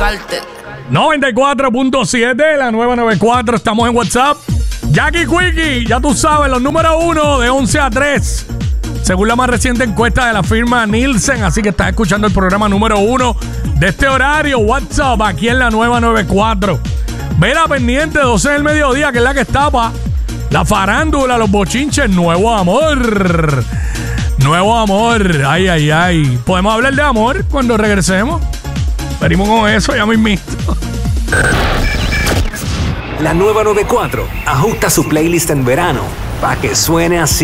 buscarte. 94.7, la nueva 94, estamos en WhatsApp. Jackie Quickie, ya tú sabes, los números 1 de 11 a 3. Según la más reciente encuesta de la firma Nielsen, así que estás escuchando el programa número 1 de este horario, WhatsApp, aquí en la nueva 94. Vela pendiente, 12 del mediodía, que es la que está pa' la farándula, los bochinches, nuevo amor. Nuevo amor, ay, ay, ay. ¿Podemos hablar de amor cuando regresemos? Venimos con eso, ya mismito. La nueva 94 ajusta su playlist en verano para que suene así.